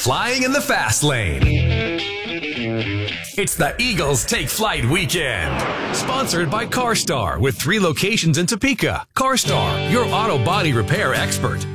flying in the fast lane. It's the Eagles Take Flight Weekend. Sponsored by CarStar with 3 locations in Topeka. CarStar, your auto body repair expert.